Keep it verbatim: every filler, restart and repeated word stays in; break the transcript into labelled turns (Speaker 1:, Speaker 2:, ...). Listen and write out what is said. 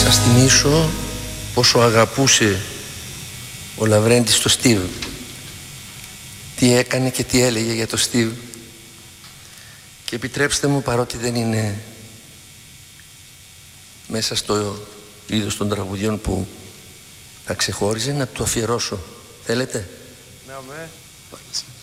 Speaker 1: σας θυμίσω πόσο αγαπούσε ο Λαβρέντης το Στίβ. Τι έκανε και τι έλεγε για το Στίβ. Και επιτρέψτε μου, παρότι δεν είναι μέσα στο είδος των τραγουδιών που θα ξεχώριζε, να του αφιερώσω. Θέλετε?
Speaker 2: Ναι, ναι.